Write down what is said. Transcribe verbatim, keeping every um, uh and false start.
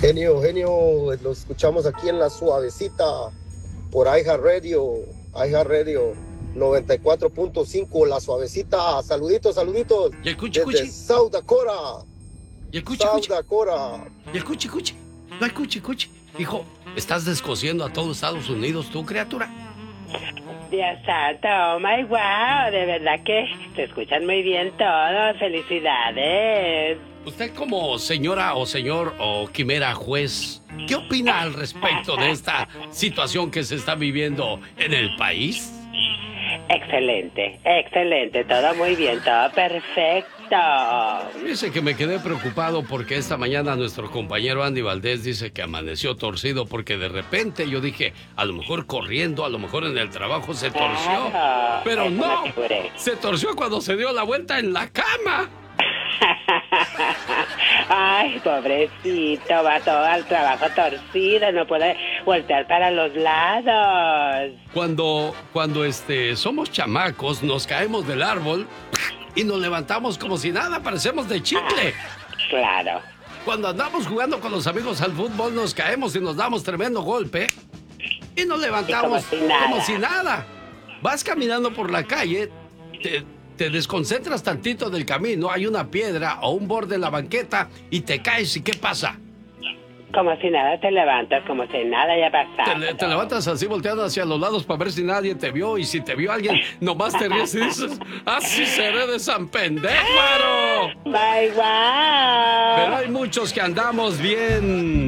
Genio, genio, lo escuchamos aquí en La Suavecita por iHeartRadio, iHeartRadio noventa y cuatro punto cinco, La Suavecita. Saluditos, saluditos. ¿Y el cuchi, desde cuchi? South Dakota. ¿Y el cuchi, South cuchi? Dakota. ¿Y el cuchi, cuchi? No hay cuchi, cuchi. Hijo, estás descosiendo a todo Estados Unidos, tú, criatura. Dios santo, oh my wow, de verdad que te escuchan muy bien todos, felicidades. Usted como señora o señor o quimera juez, ¿qué opina al respecto de esta situación que se está viviendo en el país? Excelente, excelente, todo muy bien, todo perfecto. Dice que me quedé preocupado porque esta mañana nuestro compañero Andy Valdés dice que amaneció torcido porque de repente yo dije, a lo mejor corriendo, a lo mejor en el trabajo se torció. Claro, Pero eso no, me figuré. se torció cuando se dio la vuelta en la cama. Ay, pobrecito, va todo al trabajo torcido, no puede voltear para los lados. Cuando, cuando este, somos chamacos, nos caemos del árbol y nos levantamos como si nada, parecemos de chicle. Claro. Cuando andamos jugando con los amigos al fútbol, nos caemos y nos damos tremendo golpe y nos levantamos Y como si nada. como si nada. Vas caminando por la calle, te, te desconcentras tantito del camino, hay una piedra o un borde en la banqueta y te caes. ¿Y qué pasa? Como si nada te levantas, como si nada haya pasado. Te, le- te levantas así volteando hacia los lados para ver si nadie te vio, y si te vio alguien, nomás te ríes y dices, así seré de San Pendécuaro. Bye, wow. Pero hay muchos que andamos bien